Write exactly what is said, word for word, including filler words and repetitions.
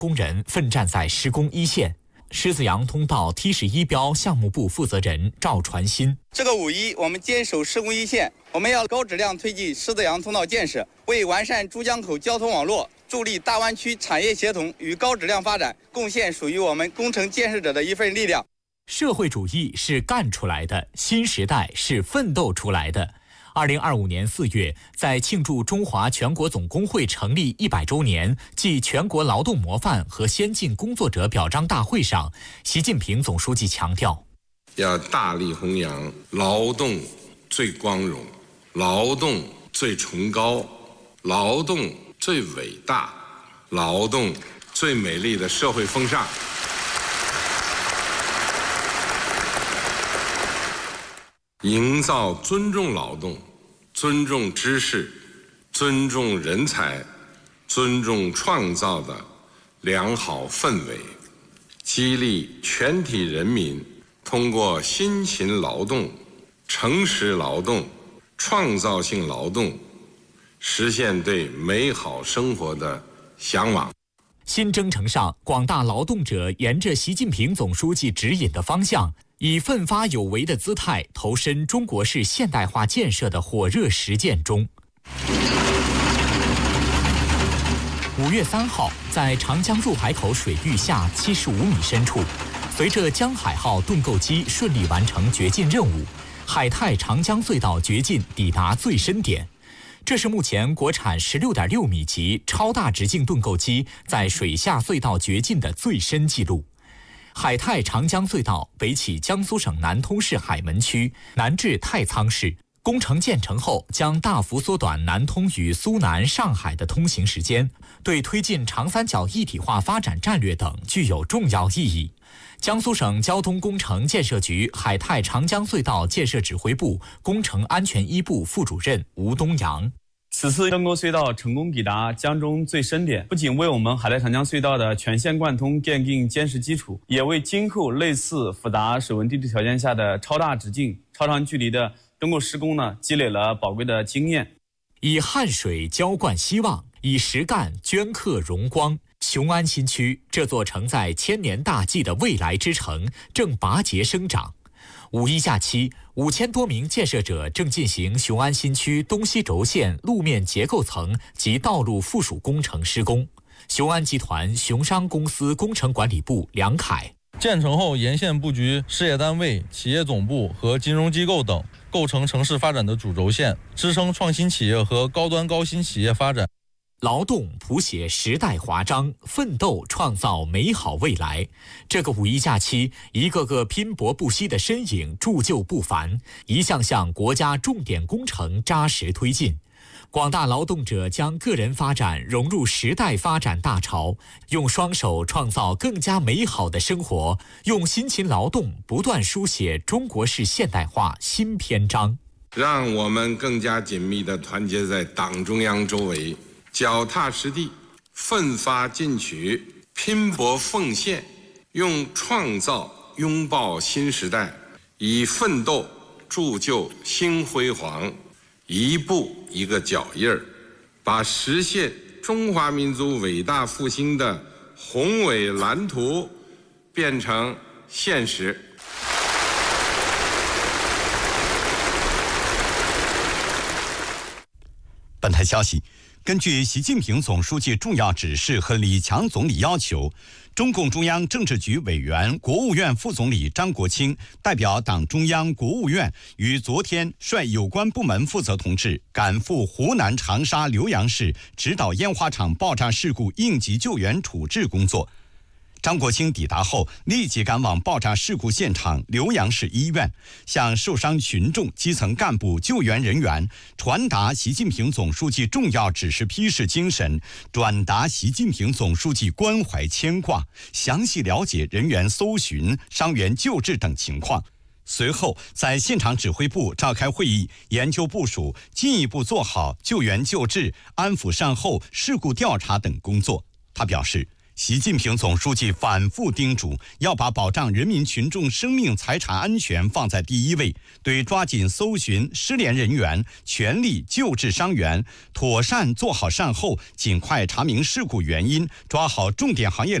工人奋战在施工一线。狮子洋通道 T 十一标项目部负责人赵传新： 这个五一，我们坚守施工一线，我们要高质量推进狮子洋通道建设，为完善珠江口交通网络，助力大湾区产业协同与高质量发展，贡献属于我们工程建设者的一份力量。 社会主义是干出来的，新时代是奋斗出来的。二零二五年四月，在庆祝中华全国总工会成立一百周年暨全国劳动模范和先进工作者表彰大会上，习近平总书记强调， 要大力弘扬劳动最光荣、劳动最崇高、劳动最伟大、劳动最美丽的社会风尚。营造尊重劳动、尊重知识、尊重人才、尊重创造的良好氛围，激励全体人民通过辛勤劳动、诚实劳动、创造性劳动，实现对美好生活的向往。 新征程上，广大劳动者沿着习近平总书记指引的方向，以奋发有为的姿态投身中国式现代化建设的火热实践中。五月三号，在长江入海口水域下七十五米深处，随着江海号盾构机顺利完成掘进任务，海泰长江隧道掘进抵达最深点。这是目前国产 十六点六米级超大直径盾构机在水下隧道掘进的最深纪录。海泰长江隧道北起江苏省南通市海门区，南至太仓市。工程建成后，将大幅缩短南通与苏南、上海的通行时间，对推进长三角一体化发展战略等具有重要意义。江苏省交通工程建设局海泰长江隧道建设指挥部工程安全一部副主任吴东阳： 此次盾构隧道成功抵达江中最深点，不仅为我们海泰长江隧道的全线贯通奠定坚实基础，也为今后类似复杂水文地质条件下的超大直径、超长距离的盾构施工呢，积累了宝贵的经验。 以汗水浇灌希望，以实干镌刻荣光。雄安新区这座承载千年大计的未来之城正拔节生长。五一假期，五千多名建设者正进行雄安新区东西轴线路面结构层及道路附属工程施工。雄安集团雄商公司工程管理部梁凯： 建成后，沿线布局事业单位、企业总部和金融机构等，构成城市发展的主轴线，支撑创新企业和高端高新企业发展。 劳动谱写时代华章，奋斗创造美好未来。这个五一假期，一个个拼搏不息的身影铸就不凡，一项项国家重点工程扎实推进。广大劳动者将个人发展融入时代发展大潮，用双手创造更加美好的生活，用辛勤劳动不断书写中国式现代化新篇章。 让我们更加紧密地团结在党中央周围，脚踏实地，奋发进取，拼搏奉献，用创造拥抱新时代，以奋斗铸就新辉煌，一步一个脚印儿，把实现中华民族伟大复兴的宏伟蓝图变成现实。 本台消息，根据习近平总书记重要指示和李强总理要求，中共中央政治局委员、国务院副总理张国清代表党中央、国务院于昨天率有关部门负责同志赶赴湖南长沙浏阳市，指导烟花厂爆炸事故应急救援处置工作。张国清抵达后，立即赶往爆炸事故现场浏阳市医院，向受伤群众、基层干部、救援人员传达习近平总书记重要指示批示精神，转达习近平总书记关怀牵挂，详细了解人员搜寻、伤员救治等情况。随后，在现场指挥部召开会议，研究部署进一步做好救援救治、安抚善后、事故调查等工作。他表示， 习近平总书记反复叮嘱，要把保障人民群众生命财产安全放在第一位，对抓紧搜寻失联人员，全力救治伤员，妥善做好善后，尽快查明事故原因，抓好重点行业